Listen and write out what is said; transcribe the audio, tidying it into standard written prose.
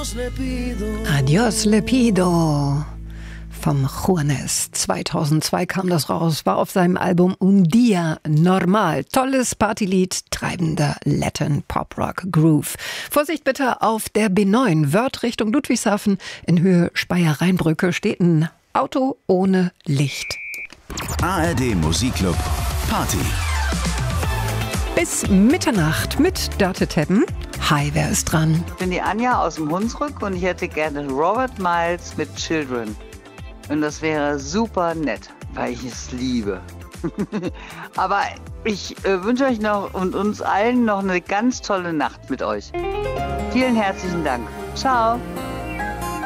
Adios Lepido vom Juanes. 2002 kam das raus, war auf seinem Album Un Día Normal. Tolles Partylied, treibender Latin Pop-Rock Groove. Vorsicht bitte auf der B9, Wörth Richtung Ludwigshafen in Höhe Speyer-Rheinbrücke steht ein Auto ohne Licht. ARD Musikclub Party. Bis Mitternacht mit Dörte Teppen. Hi, wer ist dran? Ich bin die Anja aus dem Hunsrück und ich hätte gerne Robert Miles mit Children. Und das wäre super nett, weil ich es liebe. Aber ich wünsche euch noch und uns allen noch eine ganz tolle Nacht mit euch. Vielen herzlichen Dank. Ciao.